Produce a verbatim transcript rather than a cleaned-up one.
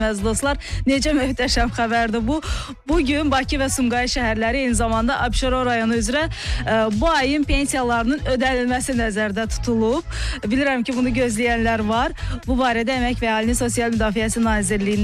Əziz dostlar, necə möhtəşəm xəbərdir bu. Bugün Bakı və Sumqayıt şəhərləri, eyni zamanda Abşeron rayonu üzrə ə, bu ayın pensiyalarının ödənilməsi nəzərdə tutulub. Bilirəm ki, bunu gözləyənlər var. Bu barədə Əmək və Əhalinin Sosial Müdafiəsi Nazirliyindən